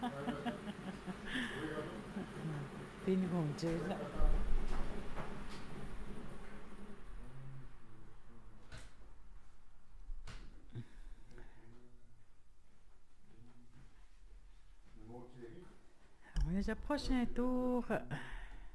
เป็นห่วงเจอละOn est à prochain tour.